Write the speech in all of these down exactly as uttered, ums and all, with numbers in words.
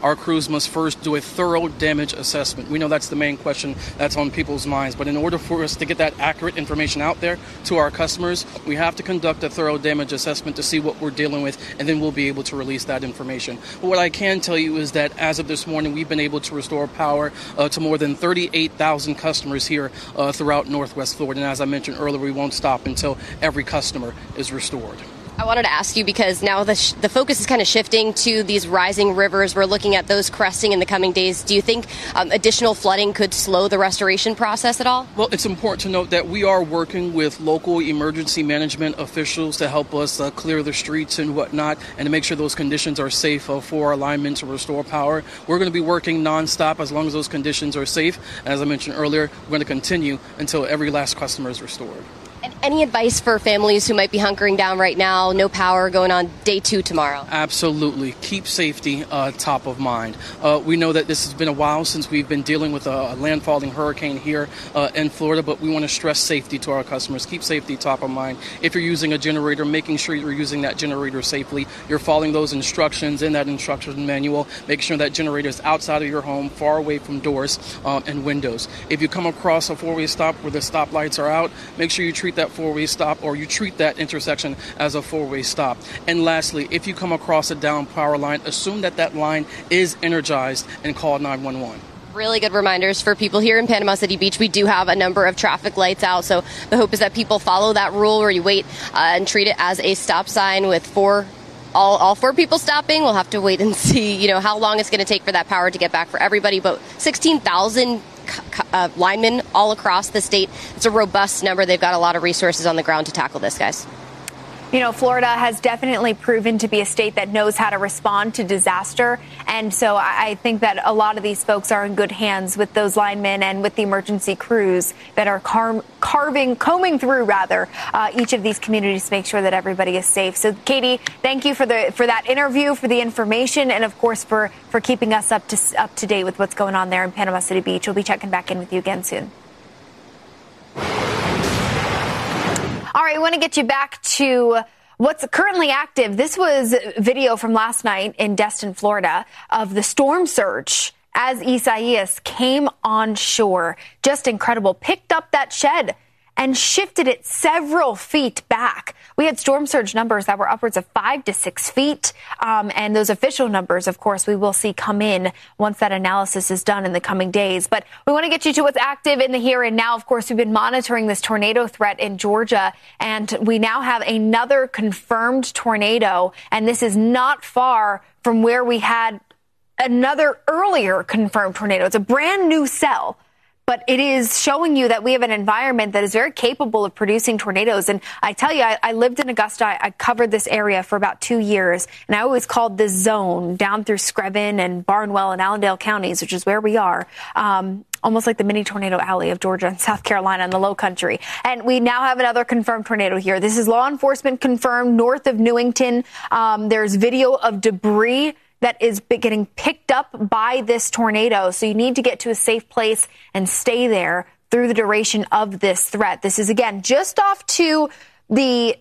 our crews must first do a thorough damage assessment. We know that's the main question that's on people's minds, but in order for us to get that accurate information out there to our customers, we have to conduct a thorough damage assessment to see what we're dealing with, and then we'll be able to release that information. But what I can tell you is that as of this morning, we've been able to restore power uh, to more than thirty-eight thousand customers here uh, throughout Northwest Florida. And as I mentioned earlier, we won't stop until every customer is restored. I wanted to ask you, because now the, sh- the focus is kind of shifting to these rising rivers. We're looking at those cresting in the coming days. Do you think um, additional flooding could slow the restoration process at all? Well, it's important to note that we are working with local emergency management officials to help us uh, clear the streets and whatnot, and to make sure those conditions are safe uh, for our linemen to restore power. We're going to be working nonstop as long as those conditions are safe. As I mentioned earlier, we're going to continue until every last customer is restored. And any advice for families who might be hunkering down right now, no power, going on day two tomorrow? Absolutely. Keep safety uh, top of mind. Uh, we know that this has been a while since we've been dealing with a, a landfalling hurricane here uh, in Florida, but we want to stress safety to our customers. Keep safety top of mind. If you're using a generator, making sure you're using that generator safely. You're following those instructions in that instruction manual. Make sure that generator is outside of your home, far away from doors um, and windows. If you come across a four-way stop where the stoplights are out, make sure you treat that four-way stop, or you treat that intersection as a four-way stop. And lastly, if you come across a down power line, assume that that line is energized and call nine one one. Really good reminders for people here in Panama City Beach. We do have a number of traffic lights out, so the hope is that people follow that rule where you wait uh, and treat it as a stop sign with four All, all four people stopping. We'll have to wait and see, you know, how long it's going to take for that power to get back for everybody. But sixteen thousand uh, linemen all across the state. It's a robust number. They've got a lot of resources on the ground to tackle this, guys. You know, Florida has definitely proven to be a state that knows how to respond to disaster. And so I think that a lot of these folks are in good hands with those linemen and with the emergency crews that are car- carving, combing through, rather, uh, each of these communities to make sure that everybody is safe. So, Katie, thank you for the for that interview, for the information, and, of course, for, for keeping us up to, up to date with what's going on there in Panama City Beach. We'll be checking back in with you again soon. All right, I want to get you back to what's currently active. This was video from last night in Destin, Florida, of the storm surge as Isaias came on shore. Just incredible. Picked up that shed and shifted it several feet back. We had storm surge numbers that were upwards of five to six feet. Um, and those official numbers, of course, we will see come in once that analysis is done in the coming days. But we want to get you to what's active in the here and now. Of course, we've been monitoring this tornado threat in Georgia, and we now have another confirmed tornado. And this is not far from where we had another earlier confirmed tornado. It's a brand new cell. But it is showing you that we have an environment that is very capable of producing tornadoes. And I tell you, I, I lived in Augusta. I, I covered this area for about two years. And I always called this zone down through Screven and Barnwell and Allendale counties, which is where we are, um, almost like the mini tornado alley of Georgia and South Carolina in the Low Country. And we now have another confirmed tornado here. This is law enforcement confirmed north of Newington. Um, there's video of debris that is getting picked up by this tornado. So you need to get to a safe place and stay there through the duration of this threat. This is, again, just off to the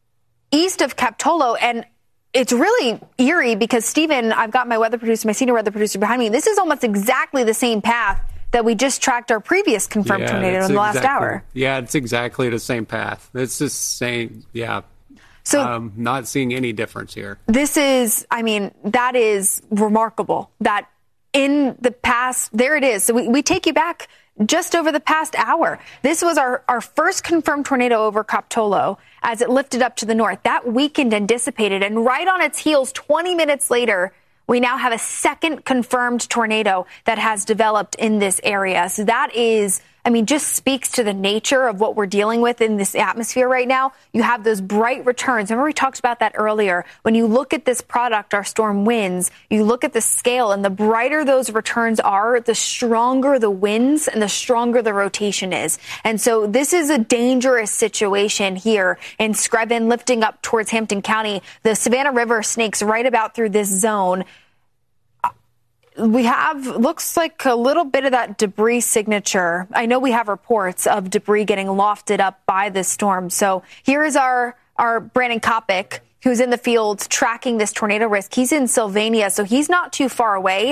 east of Capitolo. And it's really eerie because, Stephen, I've got my weather producer, my senior weather producer behind me. This is almost exactly the same path that we just tracked our previous confirmed yeah, tornado in the exactly, last hour. Yeah, it's exactly the same path. It's the same, yeah. So um, not seeing any difference here. This is, I mean, that is remarkable that in the past, there it is. So we, we take you back just over the past hour. This was our, our first confirmed tornado over Capitolo as it lifted up to the north. That weakened and dissipated. And right on its heels, twenty minutes later, we now have a second confirmed tornado that has developed in this area. So that is, I mean, just speaks to the nature of what we're dealing with in this atmosphere right now. You have those bright returns. Remember, we talked about that earlier. When you look at this product, our storm winds, you look at the scale, and the brighter those returns are, the stronger the winds and the stronger the rotation is. And so this is a dangerous situation here in Screven, lifting up towards Hampton County. The Savannah River snakes right about through this zone. We have, looks like a little bit of that debris signature. I know we have reports of debris getting lofted up by this storm. So here is our, our Brandon Kopic, who's in the field tracking this tornado risk. He's in Sylvania, so he's not too far away.